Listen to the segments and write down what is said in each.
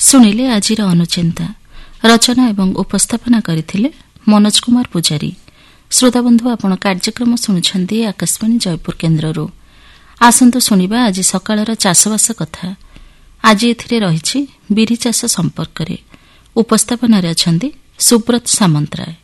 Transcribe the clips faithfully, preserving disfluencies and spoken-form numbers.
ଶୁଣିଲେ ଆଜିର ଅନୁଚିନ୍ତା ରଚନା ଏବଂ ଉପସ୍ଥାପନା କରିଥିଲେ ମନୋଜ କୁମାର ପୂଜାରୀ। ଶ୍ରୋତାବନ୍ଧୁ, ଆପଣ କାର୍ଯ୍ୟକ୍ରମ ଶୁଣୁଛନ୍ତି ଆକାଶବାଣୀ ଜୟପୁର କେନ୍ଦ୍ରରୁ। ଆସନ୍ତୁ ଶୁଣିବା ଆଜି ସକାଳର ଚାଷବାସ କଥା। ଆଜି ଏଥିରେ ରହିଛି ବିରି ଚାଷ ସମ୍ପର୍କରେ। ଉପସ୍ଥାପନାରେ ଅଛନ୍ତି ସୁବ୍ରତ ସାମନ୍ତରାୟ।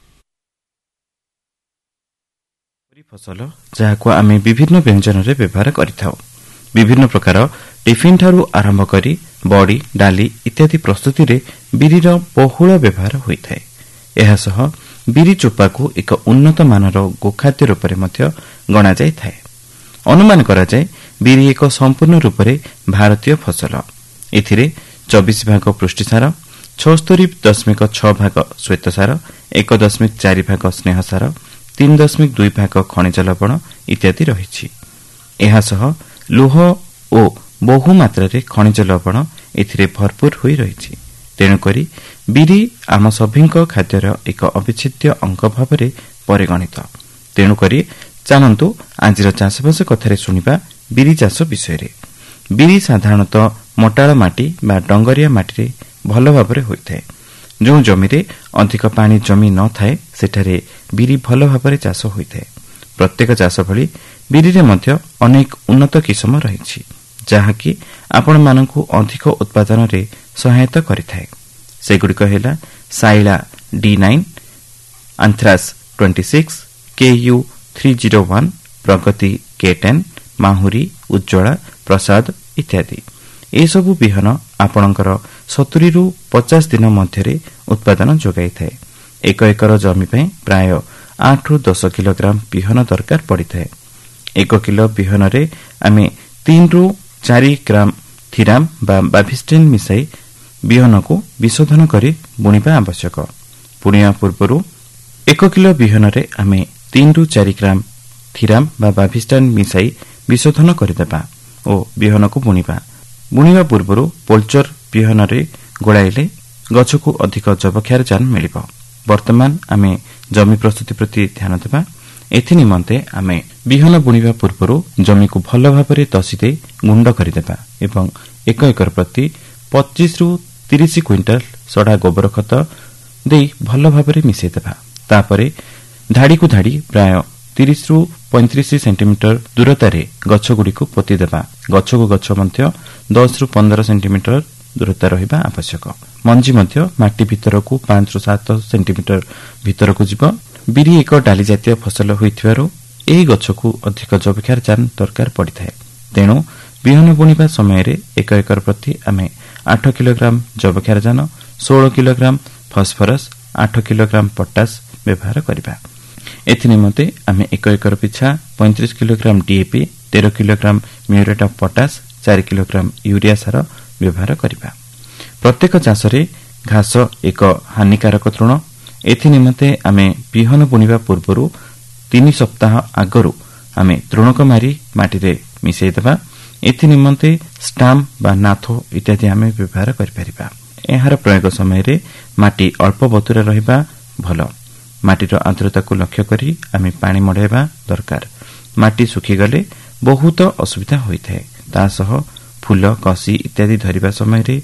ଫସଲ ଯାହାକୁ ଆମେ ବିଭିନ୍ନ ବ୍ୟଞ୍ଜନରେ ବ୍ୟବହାର କରିଥାଉ। ବିଭିନ୍ନ ପ୍ରକାର ଟିଫିନ୍ ଠାରୁ ଆରମ୍ଭ କରି ବଡ଼ି, ଡାଲି ଇତ୍ୟାଦି ପ୍ରସ୍ତୁତିରେ ବିରିର ବହୁଳ ବ୍ୟବହାର ହୋଇଥାଏ। ଏହାସହ ବିରି ଚୋପାକୁ ଏକ ଉନ୍ନତ ମାନର ଗୋଖାଦ୍ୟ ରୂପରେ ମଧ୍ୟ ଗଣାଯାଇଥାଏ। ଅନୁମାନ କରାଯାଏ ବିରି ଏକ ସମ୍ପୂର୍ଣ୍ଣ ରୂପରେ ଭାରତୀୟ ଫସଲ। ଏଥିରେ ଚବିଶ ଭାଗ ପୃଷ୍ଟିସାର, ଛଅସ୍ତରୀ ଦଶମିକ ଛଅ ଭାଗ ଶ୍ୱେତସାର, ଏକ ଦଶମିକ ଚାରି ଭାଗ ସ୍ନେହସାର, ତିନି ଦଶମିକ ଦୁଇ ଭାଗ ଖଣିଜ ଲବଣ ଇତ୍ୟାଦି ରହିଛି। ଏହାସହ ଲୁହ ଓ ବହୁ ମାତ୍ରାରେ ଖଣିଜ ଲବଣ ଏଥିରେ ଭରପୁର ହୋଇ ରହିଛି। ତେଣୁକରି ବିରି ଆମ ସଭିଙ୍କ ଖାଦ୍ୟର ଏକ ଅବିଚ୍ଛେଦ୍ୟ ଅଙ୍ଗ ଭାବରେ ପରିଗଣିତ। ତେଣୁକରି ଚାଲନ୍ତୁ ଆଜିର ଚାଷବାସ କଥାରେ ଶୁଣିବା ବିରି ଚାଷ ବିଷୟରେ। ବିରି ସାଧାରଣତଃ ମୋଟାଳ ମାଟି ବା ଡଙ୍ଗରିଆ ମାଟିରେ ଭଲ ଭାବରେ ହୋଇଥାଏ। ଯେଉଁ ଜମିରେ ଅଧିକ ପାଣି ଜମି ନଥାଏ ସେଠାରେ ବିରି ଭଲ ଭାବରେ ଚାଷ ହୋଇଥାଏ। ପ୍ରତ୍ୟେକ ଚାଷ ଭଳି ବିରିରେ ମଧ୍ୟ ଅନେକ ଉନ୍ନତ କିସମ ରହିଛି, ଯାହାକି ଆପଣମାନଙ୍କୁ ଅଧିକ ଉତ୍ପାଦନରେ ସହାୟତା କରିଥାଏ। ସେଗୁଡ଼ିକ ହେଲା ସାଇଳା D nine, ଆନ୍ଥ୍ରାସ୍ twenty six, କେୟୁ three zero one, ପ୍ରଗତି କେ ଟେନ୍, ମାହୁରୀ, ଉଜ୍ଜଳା, ପ୍ରସାଦ ଇତ୍ୟାଦି। ଏସବୁ ବିହନ ଆପଣଙ୍କର ସତୁରୀରୁ ପଚାଶ ଦିନ ମଧ୍ୟରେ ଉତ୍ପାଦନ ଯୋଗାଇଥାଏ। ଏକ ଏକର ଜମି ପାଇଁ ପ୍ରାୟ ଆଠରୁ ଦଶ କିଲୋଗ୍ରାମ ବିହନ ଦରକାର ପଡ଼ିଥାଏ। ଏକ କିଲୋ ବିହନରେ ଆମେ ତିନିରୁ ଚାରି ଗ୍ରାମ ଥିରାମ ବା ବାଭିଷ୍ଟିନ୍ ମିଶାଇ ବିହନକୁ ବିଶୋଧନ କରି ବୁଣିବା ଆବଶ୍ୟକ। ବୁଣିବା ପୂର୍ବରୁ ଏକ କିଲୋ ବିହନରେ ଆମେ ତିନିରୁ ଚାରି ଗ୍ରାମ ଥିରାମ ବା ବାଭିଷ୍ଟାନ୍ ମିଶାଇ ବିଶୋଧନ କରିଦେବା ଓ ବିହନକୁ ବୁଣିବା। ବୁଣିବା ପୂର୍ବରୁ ପୋଲଚର ବିହନରେ ଗୋଳାଇଲେ ଗଛକୁ ଅଧିକ ଯବକ୍ଷାରଜାନ ମିଳିବ। ବର୍ତ୍ତମାନ ଆମେ ଜମି ପ୍ରସ୍ତୁତି ପ୍ରତି ଧ୍ୟାନ ଦେବା। ଏଥି ନିମନ୍ତେ ଆମେ ବିହନ ବୁଣିବା ପୂର୍ବରୁ ଜମିକୁ ଭଲ ଭାବରେ ତଷି ଦେଇ ଗୁଣ୍ଡ କରିଦେବା ଏବଂ ଏକ ଏକର ପ୍ରତି ପଚିଶରୁ ତିରିଶ କ୍ୱିଣ୍ଟାଲ ସଢା ଗୋବର ଖତ ଦେଇ ଭଲ ଭାବରେ ମିଶାଇଦେବା। ତାପରେ ଧାଡ଼ିକୁ ଧାଡ଼ି ପ୍ରାୟ ତିରିଶରୁ ପଇଁତିରିଶ ସେଣ୍ଟିମିଟର ଦୂରତାରେ ଗଛଗୁଡ଼ିକୁ ପୋତିଦେବା। ଗଛକୁ ଗଛ ମଧ୍ୟ ଦଶରୁ ପନ୍ଦର ସେଣ୍ଟିମିଟର ଦୂରତା ରହିବା ଆବଶ୍ୟକ। ମଞ୍ଜି ମଧ୍ୟ ମାଟି ଭିତରକୁ ପାଞ୍ଚରୁ ସାତ ସେଣ୍ଟିମିଟର ଭିତରକୁ ଯିବ। ବିରି ଏକ ଡାଲି ଜାତୀୟ ଫସଲ ହୋଇଥିବାରୁ ଏହି ଗଛକୁ ଅଧିକ ଯବକ୍ଷାରଜାନ ଦରକାର ପଡ଼ିଥାଏ। ତେଣୁ ବିହନ ବୁଣିବା ସମୟରେ ଏକ ଏକର ପ୍ରତି ଆମେ ଆଠ କିଲୋଗ୍ରାମ ଯବକ୍ଷାରଜାନ, ଷୋହଳ କିଲୋଗ୍ରାମ ଫସ୍ଫରସ୍, ଆଠ କିଲୋଗ୍ରାମ ପଟାସ ବ୍ୟବହାର କରିବା। ଏଥି ନିମନ୍ତେ ଆମେ ଏକ ଏକର ପିଛା ପଇଁତିରିଶ କିଲୋଗ୍ରାମ ଡିଏପି, ତେର କିଲୋଗ୍ରାମ ମ୍ୟୁରେଟ୍ ଅଫ୍ ପଟାସ, ଚାରି କିଲୋଗ୍ରାମ ୟୁରିଆ ସାର ବ୍ୟବହାର କରିବା। ପ୍ରତ୍ୟେକ ଚାଷରେ ଘାସ ଏକ ହାନିକାରକ ତୃଣ। ଏଥି ନିମନ୍ତେ ଆମେ ବିହନ ବୁଣିବା ପୂର୍ବରୁ ତିନି ସପ୍ତାହ ଆଗରୁ ଆମେ ତୃଣକ ମାରି ମାଟିରେ ମିଶାଇଦେବା। ଏଥି ନିମନ୍ତେ ଷ୍ଟାମ୍ପ ବା ନାଥୋ ଇତ୍ୟାଦି ଆମେ ବ୍ୟବହାର କରିପାରିବା। ଏହାର ପ୍ରୟୋଗ ସମୟରେ ମାଟି ଅଳ୍ପ ବତୁରା ରହିବା ଭଲ। ମାଟିର ଆର୍ଦ୍ରତାକୁ ଲକ୍ଷ୍ୟ କରି ଆମେ ପାଣି ମଡ଼ାଇବା ଦରକାର। ମାଟି ଶୁଖିଗଲେ ବହୁତ ଅସୁବିଧା ହୋଇଥାଏ। ତା ସହ ଫୁଲ, କଷି ଇତ୍ୟାଦି ଧରିବା ସମୟରେ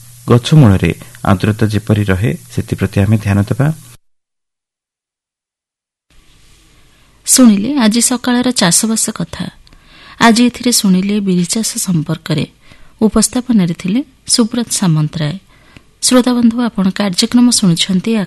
ଗଛ ମୂଳରେ ଆର୍ଦ୍ରତା ଯେପରି ରହେ ସେଥିପ୍ରତି ଆମେ ଧ୍ୟାନ ଦେବା। ଶୁଣିଲେ ଆଜି ସକାଳର ଚାଷବାସ କଥା। ଆଜି ଏଥିରେ ଶୁଣିଲେ ବିରି ଚାଷ ସମ୍ପର୍କରେ। ଉପସ୍ଥାପନାରେ ଥିଲେ ସୁବ୍ରତ ସାମନ୍ତରାୟ। ଶ୍ରୋତାବନ୍ଧୁ, ଆପଣ କାର୍ଯ୍ୟକ୍ରମ ଶୁଣୁଛନ୍ତି